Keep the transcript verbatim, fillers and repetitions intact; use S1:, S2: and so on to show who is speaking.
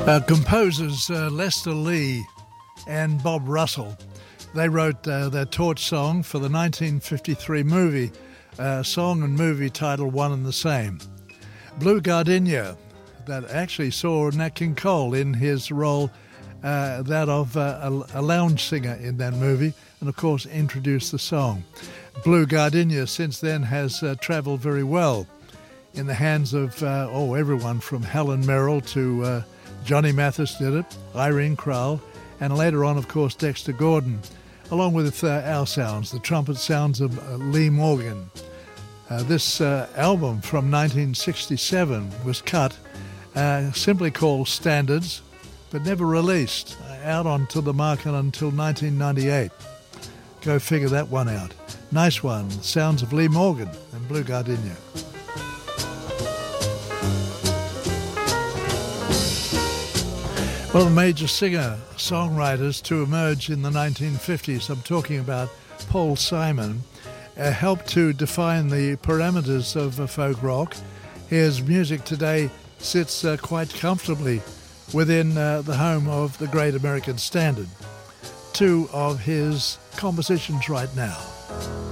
S1: Uh, composers uh, Lester Lee and Bob Russell, they wrote uh, their torch song for the nineteen fifty-three movie, uh, song and movie title one and the same. Blue Gardenia, that actually saw Nat King Cole in his role, uh, that of uh, a, a lounge singer in that movie, and of course introduced the song. Blue Gardenia since then has uh, travelled very well in the hands of, uh, oh, everyone from Helen Merrill to uh, Johnny Mathis did it, Irene Kral, and later on, of course, Dexter Gordon, along with uh, our sounds, the trumpet sounds of uh, Lee Morgan. Uh, this uh, album from nineteen sixty-seven was cut, uh, simply called Standards, but never released, uh, out onto the market until nineteen ninety-eight. Go figure that one out. Nice one, sounds of Lee Morgan and Blue Gardenia. One of the major singer-songwriters to emerge in the nineteen fifties, I'm talking about Paul Simon, uh, helped to define the parameters of uh, folk rock. His music today sits uh, quite comfortably within uh, the home of the Great American Standard. Two of his compositions right now.